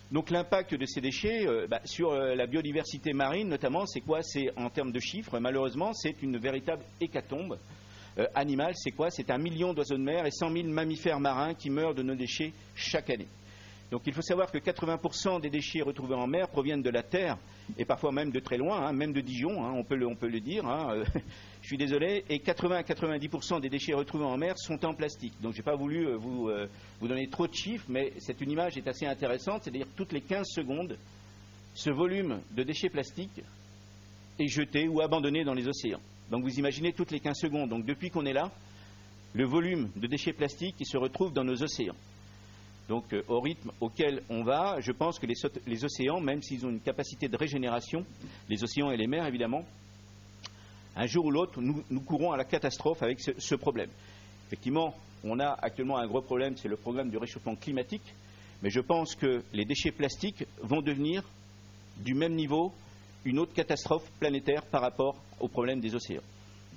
Donc l'impact de ces déchets sur la biodiversité marine notamment, c'est quoi? C'est en termes de chiffres, malheureusement, c'est une véritable hécatombe animale. C'est quoi? C'est 1 million d'oiseaux de mer et 100 000 mammifères marins qui meurent de nos déchets chaque année. Donc il faut savoir que 80% des déchets retrouvés en mer proviennent de la terre et parfois même de très loin, même de Dijon, on peut le dire. Je suis désolé. Et 80 à 90% des déchets retrouvés en mer sont en plastique. Donc je n'ai pas voulu vous donner trop de chiffres, mais cette image est assez intéressante. C'est-à-dire toutes les 15 secondes, ce volume de déchets plastiques est jeté ou abandonné dans les océans. Donc vous imaginez toutes les 15 secondes. Donc depuis qu'on est là, le volume de déchets plastiques qui se retrouve dans nos océans. Donc au rythme auquel on va, je pense que les océans, même s'ils ont une capacité de régénération, les océans et les mers évidemment, un jour ou l'autre, nous courons à la catastrophe avec ce problème. Effectivement, on a actuellement un gros problème, c'est le problème du réchauffement climatique, mais je pense que les déchets plastiques vont devenir du même niveau une autre catastrophe planétaire par rapport au problème des océans.